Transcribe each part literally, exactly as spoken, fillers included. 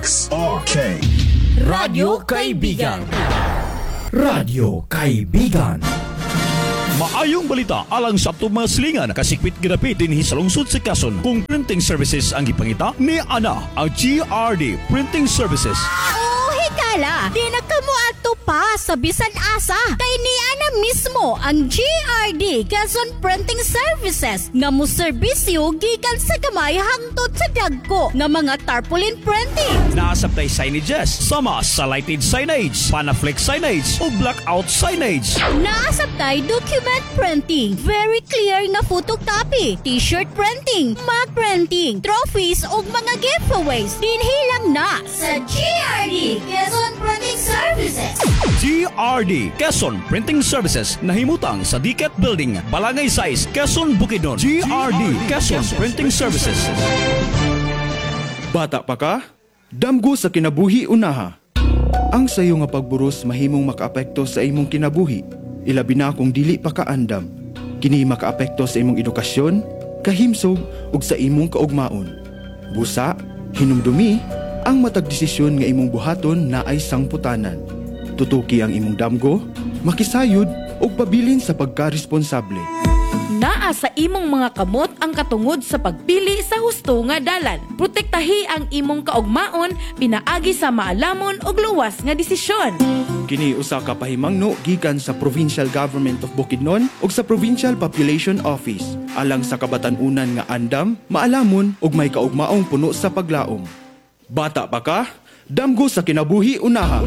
X R K Radyo Kaibigan. Radyo Kaibigan. Maayong balita alang sa atong mga silingan kasikwit ginapit dinhi sa lungsod sa Quezon kung printing services ang gipangita ni ana ang G R D Printing Services. Oh, higala, di na kamo ato pa sa bisan asa kay ni ana mismo ang G R D Quezon Printing Services nga mo serbisyo gikan sa gamay hangtod sa dagko nga mga tarpaulin printing. Naasabtay signages sama sa lighted signage, panaflex signage o blackout signage. Naasabtay document printing, very clear nga photocopy, t-shirt printing, mug printing, trophies ug mga giveaways. Dinhi lang na sa G R D Quezon Printing Services. G R D Quezon Printing Services nahimutang sa Diket Building, Balangay Size, Quezon, Bukidnon. G R D Quezon Printing Services. Bata pa ka? Damgo sa kinabuhi unaha. Ang sayo nga pagburos mahimong makaapekto sa imong kinabuhi. Ilabi na kung dili pa kaandam. Kini makaapekto sa imong edukasyon, kahimsog ug sa imong kaugmaon. Busa, hinumdumi, ang matag desisyon nga imong buhaton na ay sangputanan. Tutuki ang imong damgo, makisayod ug pabilin sa pagkaresponsable. Naa sa imong mga kamot ang katungod sa pagpili sa husto nga dalan. Protektahi ang imong kaugmaon pinaagi sa maalamon ug luwas nga desisyon. Kini usa ka pahimangno gikan sa Provincial Government of Bukidnon ug sa Provincial Population Office alang sa kabatan-unan nga andam, maalamon ug may kaugmaong puno sa paglaom. Bata pa ka? Damgo sa kinabuhi unaha.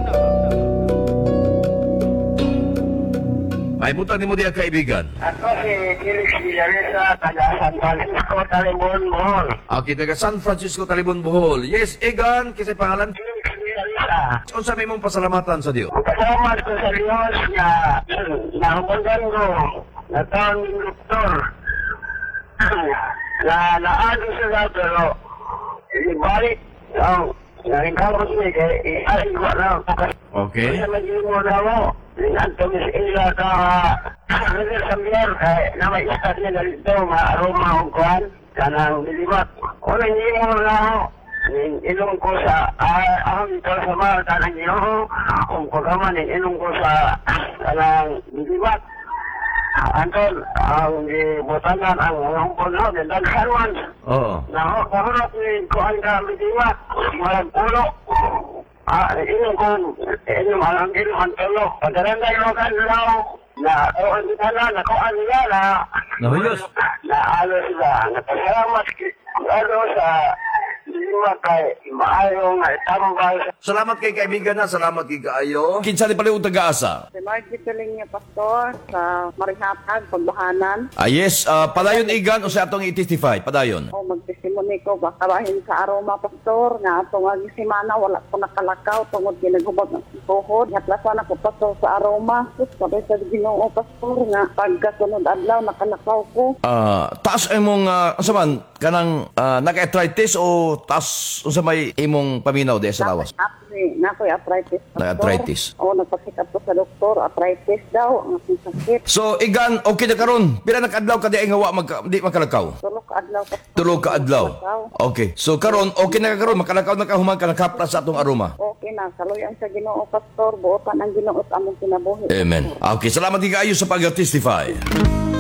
Ay, buta ni mo diya kaibigan. Ako si Felix Villaresa, taga San Francisco, Talibon, Bohol. Okay, taga San Francisco, Talibon, Bohol. Yes, Egan, kisay pangalan? Felix Villaresa. Kung sabi mong pasalamatan sa Diyo? Pasalamat ko sa Diyos na nahubagan ko na taon ng doktor na naagi sila pero ibalik ang naringkamot niya kaya iaring ko na. Okay. Kasi magiging mo na mo. Nagtumis ila ka Rizal Sambier kay na may istat niya na dito ma-aroma o kuhan kanang dilimat. O nangyay mo na ako inong ko sa ahang ito sa mga tanang ginoo kung kagaman inong ko sa kanang dilimat. Anton, ang gibotanan ang hangpon ho, nagdagsanuan. Oo. Nahulot ni kuhan ka dilimat, walang pulo. Ah, inom ko, inom ang inom ang tulo. Pagkaranda yung kan lang, na kuhan kita na, na kuhan nila na, Nahuyos. na ano sila, napasalamat ano sa lima kay maayong tambal. Salamat kay kaibigan na, salamat kay kaayo. Kinsa ni pala yung taga-asa? Si Margie Tuling niya, Pastor, sa Marihatag, Pagbahanan. Ah, yes, uh, padayon Egan o sa atong i-testify, padayon. O, magtesimony ko, baka bahin sa aroma, Pastor, nga atong agi simana, wala ko nakalakaw, tungod ginagubag ng tuhod. Hatlasan ako, Pastor, sa aroma. Sus, sabi sa Ginoo, Pastor, nga pagkasunod adlaw, nakalakaw ko. Ah, taas imong uh, asa man kanang uh, naka-arthritis o taas unsa may imong paminaw di sa lawas? Nakoy, nakoy arthritis. Pastor. Naka-arthritis. O, nagpasikap ko sa doktor, arthritis daw, ang aking sakit. So Egan, okay na karon. Pila nakadlaw ka di ay nga wa magka, di makalakaw? Tulog ka adlaw, Pastor. Tulog ka adlaw. Okay. So karon okay na ka karon makalakaw na ka human ka nakapra sa atong aroma. Okay na, saluyan sa Ginoo, Pastor, buotan ang Ginoo at among kinabuhi. Amen. Okay, salamat kay kaayo sa pag-testify.